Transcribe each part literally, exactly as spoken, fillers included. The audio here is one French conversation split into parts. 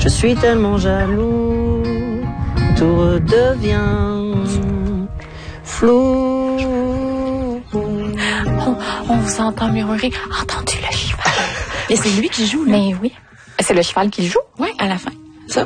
Je suis tellement jaloux, tout redevient flou. On, on vous entend murmurer. Entends-tu le cheval? Et c'est lui qui joue, là? Mais oui. C'est le cheval qui joue? Oui, à la fin. Ça.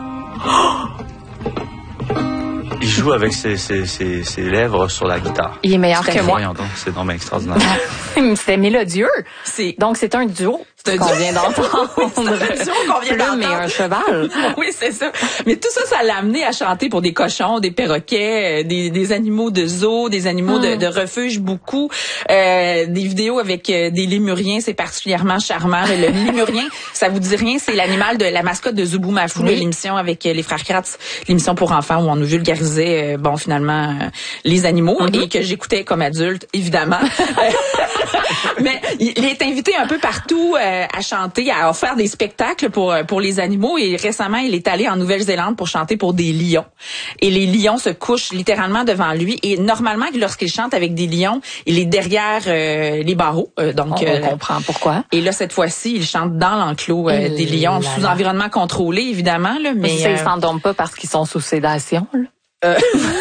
Il joue avec ses, ses, ses, ses lèvres sur la guitare. Il est meilleur que moi. Voyons donc, c'est vraiment extraordinaire. C'est mélodieux. C'est... Donc, c'est un duo. C'est un qu'on duo. vient d'entendre. Oui, c'est un duo qu'on vient Plume et d'entendre. un cheval. Oui, c'est ça. Mais tout ça, ça l'a amené à chanter pour des cochons, des perroquets, euh, des, des animaux de zoo, des animaux Mm. de, de refuge, beaucoup. Euh, des vidéos avec euh, des lémuriens, c'est particulièrement charmant. Le lémurien, ça vous dit rien, c'est l'animal de la mascotte de Zoubou Mafou, Oui. l'émission avec euh, les frères Kratz, l'émission pour enfants où on nous vulgarisait, euh, bon, finalement, euh, les animaux Mm-hmm. et que j'écoutais comme adulte, évidemment. Mais il est invité un peu partout euh, à chanter, à faire des spectacles pour pour les animaux. Et récemment, il est allé en Nouvelle-Zélande pour chanter pour des lions. Et les lions se couchent littéralement devant lui. Et normalement, lorsqu'il chante avec des lions, il est derrière euh, les barreaux. Euh, donc, On, euh, on comprend pourquoi. et là, cette fois-ci, il chante dans l'enclos euh, Et des lions, là sous là. environnement contrôlé, évidemment. Là, mais Mais ça, ils euh, s'endorment pas parce qu'ils sont sous sédation, là. euh,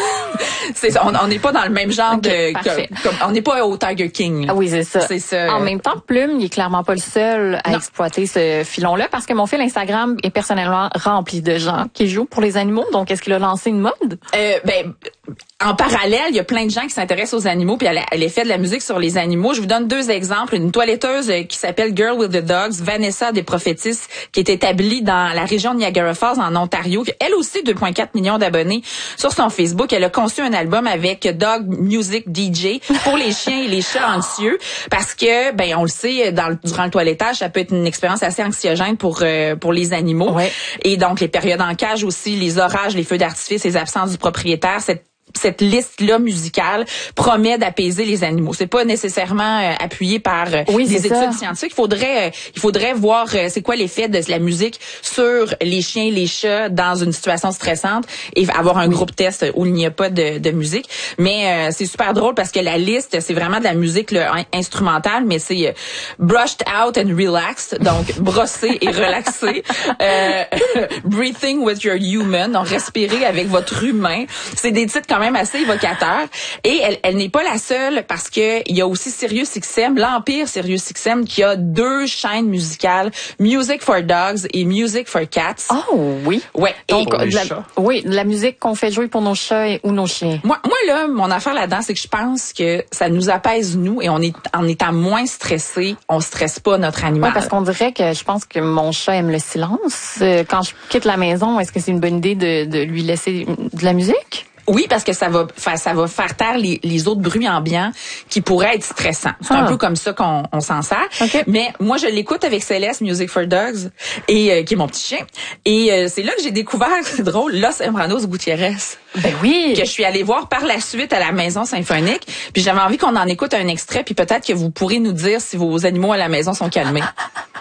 c'est ça, on on n'est pas dans le même genre Ok, de... parfait. Comme, comme- on n'est pas au Tiger King. là. Ah oui, c'est ça. C'est ça. En même temps, Plume, il est clairement pas le seul à Non. exploiter ce filon-là parce que mon fil Instagram est personnellement rempli de gens qui jouent pour les animaux. Donc, est-ce qu'il a lancé une mode? Euh, ben, en parallèle, il y a plein de gens qui s'intéressent aux animaux puis à la- à l'effet de la musique sur les animaux. Je vous donne deux exemples. Une toiletteuse euh, qui s'appelle Girl with the Dogs, Vanessa des Prophétis, qui est établie dans la région de Niagara Falls, en Ontario. Elle aussi, deux virgule quatre millions d'abonnés sur son Facebook. Elle a conçu un album avec Dog Music D J pour les chiens et les chats anxieux parce que, ben, on le sait, dans le- durant le toilettage, ça peut être une expérience assez anxiogène pour euh, pour les animaux. Ouais. Et donc, les périodes en cage aussi, les orages, les feux d'artifice, les absences du propriétaire, cette cette liste-là musicale promet d'apaiser les animaux. C'est pas nécessairement euh, appuyé par euh, Oui, des c'est études ça. scientifiques. Il faudrait, euh, il faudrait voir euh, c'est quoi l'effet de la musique sur les chiens et les chats dans une situation stressante et avoir un groupe test où il n'y a pas de, de musique. Mais euh, c'est super drôle parce que la liste, c'est vraiment de la musique là, in- instrumentale, mais c'est euh, brushed out and relaxed, donc brossé et relaxé. Euh, breathing with your human, donc respirer avec votre humain. C'est des titres quand même assez évocateurs. Et elle, elle n'est pas la seule parce que il y a aussi Sirius X M, l'Empire Sirius X M, qui a deux chaînes musicales, Music for Dogs et Music for Cats. Oh oui. Ouais. Donc, Pour les de la, chats. oui, de la musique qu'on fait jouer pour nos chats et- ou nos chiens. Moi, moi là, mon affaire là-dedans, c'est que je pense que ça nous apaise nous et on est en étant moins stressé, on stresse pas notre animal. Oui, parce qu'on dirait que je pense que mon chat aime le silence. Euh, Quand je quitte la maison, est-ce que c'est une bonne idée de, de lui laisser de la musique? Oui, parce que ça va faire, ça va faire taire les, les autres bruits ambiants qui pourraient être stressants. C'est Ah. un peu comme ça qu'on on s'en sert. Ok. Mais moi, je l'écoute avec Céleste, Music for Dogs, et euh, qui est mon petit chien. Et euh, c'est là que j'ai découvert, c'est drôle, Los Embranos Gutiérrez, Ben oui. que je suis allée voir par la suite à la Maison Symphonique. Puis j'avais envie qu'on en écoute un extrait, puis peut-être que vous pourrez nous dire si vos animaux à la maison sont calmés.